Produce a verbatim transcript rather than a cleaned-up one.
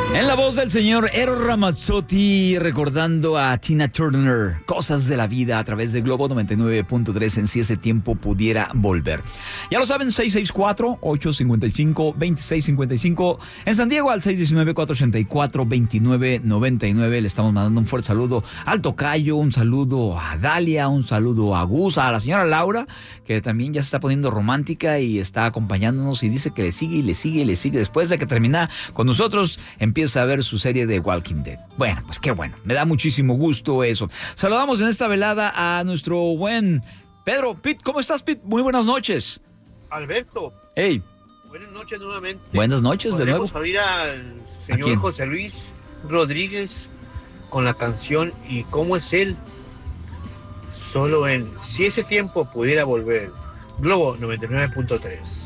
En la voz del señor Eros Ramazzotti, recordando a Tina Turner, Cosas de la Vida, a través de Globo noventa y nueve punto tres, en Si ese tiempo pudiera volver. Ya lo saben, seis seis cuatro, ocho cinco cinco, dos seis cinco cinco. En San Diego al seis uno nueve, cuatro ocho cuatro, dos nueve nueve nueve. Le estamos mandando un fuerte saludo al tocayo, un saludo a Dalia, un saludo a Gus, a la señora Laura, que también ya se está poniendo romántica y está acompañándonos y dice que le sigue y le sigue y le sigue. Después de que termina con nosotros, empieza a ver su serie de Walking Dead. Bueno, pues qué bueno, me da muchísimo gusto eso. Saludamos en esta velada a nuestro buen Pedro. Pete, ¿cómo estás, Pete? Muy buenas noches. Alberto. Hey. Buenas noches nuevamente. Buenas noches de nuevo. Podemos oír al señor José Luis Rodríguez con la canción ¿Y cómo es él? Solo en Si ese tiempo pudiera volver. Globo noventa y nueve punto tres.